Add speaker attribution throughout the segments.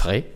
Speaker 1: frais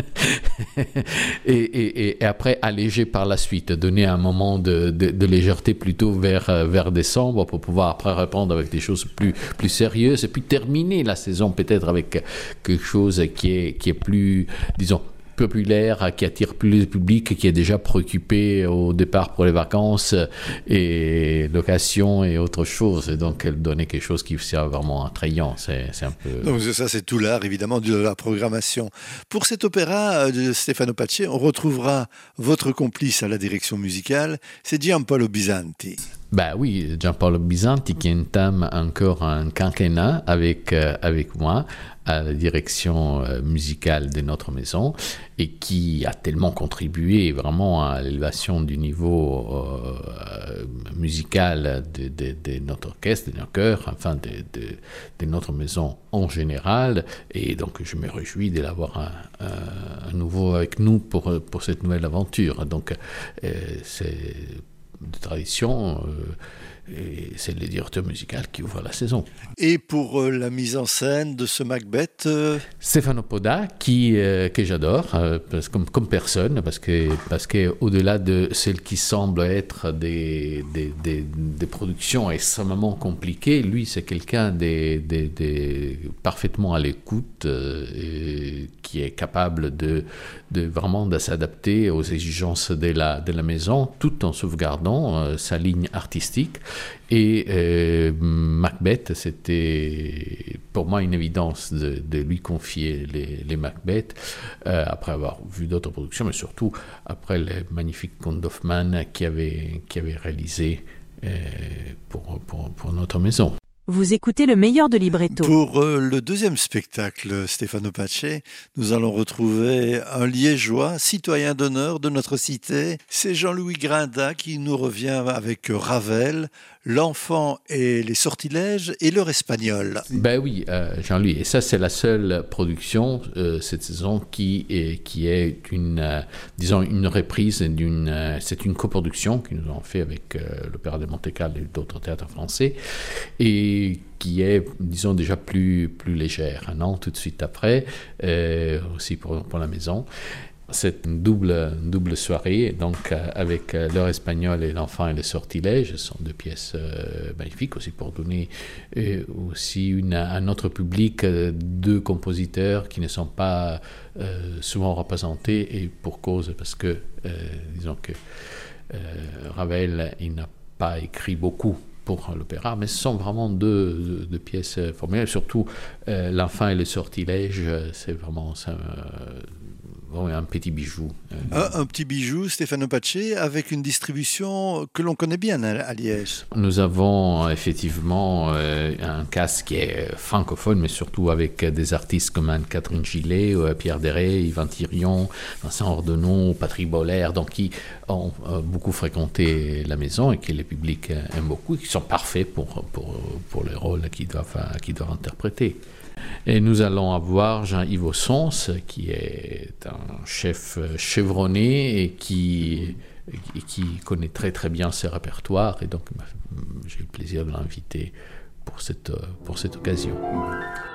Speaker 1: et après alléger par la suite, donner un moment de légèreté plutôt vers décembre pour pouvoir après répondre avec des choses plus sérieuses et puis terminer la saison peut-être avec quelque chose qui est plus, disons, populaire, qui attire plus le public, qui est déjà préoccupé au départ pour les vacances et location et autre chose. Et donc, donner quelque chose qui soit vraiment attrayant, c'est un peu...
Speaker 2: Donc ça, c'est tout l'art, évidemment, de la programmation. Pour cet opéra de Stefano Pace, on retrouvera votre complice à la direction musicale, c'est Giampaolo Bisanti.
Speaker 1: Ben oui, Giampaolo Bisanti qui entame encore un quinquennat avec moi à la direction musicale de notre maison et qui a tellement contribué vraiment à l'élévation du niveau musical de notre orchestre, de notre chœur, enfin de notre maison en général. Et donc je me réjouis de l'avoir à nouveau avec nous pour cette nouvelle aventure. Donc c'est de tradition, et c'est le directeur musical qui ouvre la saison.
Speaker 2: Et pour la mise en scène de ce Macbeth
Speaker 1: Stefano Poda, que j'adore, comme personne, parce que au-delà de celles qui semblent être des productions extrêmement compliquées, lui c'est quelqu'un parfaitement à l'écoute, qui est capable de vraiment de s'adapter aux exigences de la maison, tout en sauvegardant sa ligne artistique. Et Macbeth, c'était pour moi une évidence de lui confier les Macbeth, après avoir vu d'autres productions, mais surtout après le magnifique conte d'Hoffmann qui avait réalisé pour notre maison.
Speaker 3: Vous écoutez le meilleur de Libretto.
Speaker 2: Pour le deuxième spectacle, Stefano Pace, nous allons retrouver un Liégeois, citoyen d'honneur de notre cité. C'est Jean-Louis Grinda qui nous revient avec Ravel, L'enfant et les sortilèges et l'heure espagnole.
Speaker 1: Ben oui, Jean-Louis, et ça c'est la seule production cette saison qui est une reprise c'est une coproduction que nous avons fait avec l'Opéra de Monte-Carlo et d'autres théâtres français, et qui est, disons, déjà plus légère, un an tout de suite après, aussi pour la maison. C'est une double soirée, donc avec l'heure espagnole et l'enfant et le sortilège. Ce sont deux pièces magnifiques aussi pour donner aussi à notre public deux compositeurs qui ne sont pas souvent représentés, et pour cause, parce que disons que Ravel, il n'a pas écrit beaucoup pour l'opéra, mais ce sont vraiment deux pièces formidables. Surtout l'enfant et le sortilège, c'est vraiment ça. Un petit bijou.
Speaker 2: Un petit bijou, Stefano Pace, avec une distribution que l'on connaît bien à Liège.
Speaker 1: Nous avons effectivement un cast qui est francophone, mais surtout avec des artistes comme Anne-Catherine Gillet, Pierre Deray, Yvan Thirion, Vincent Ordenon, Patrick Boller, donc qui ont beaucoup fréquenté la maison et que le public aime beaucoup, et qui sont parfaits pour les rôles qu'ils doivent interpréter. Et nous allons avoir Jean-Yves Sons, qui est un chef chevronné et qui connaît très très bien ses répertoires, et donc j'ai eu le plaisir de l'inviter pour cette occasion.